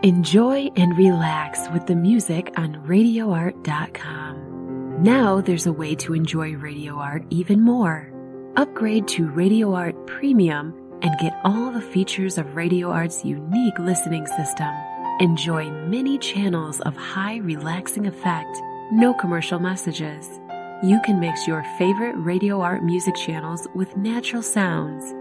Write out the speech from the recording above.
Enjoy and relax with the music on RadioArt.com. Now there's a way to enjoy Radio Art even more. Upgrade to Radio Art Premium and get all the features of Radio Art's unique listening system. Enjoy many channels of high relaxing effect, no commercial messages. You can mix your favorite Radio Art music channels with natural sounds,